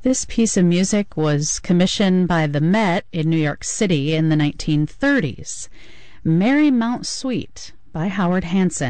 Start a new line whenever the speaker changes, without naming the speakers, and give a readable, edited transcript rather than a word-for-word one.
This piece of music was commissioned by the Met in New York City in the 1930s. Merry Mount Suite by Howard Hanson.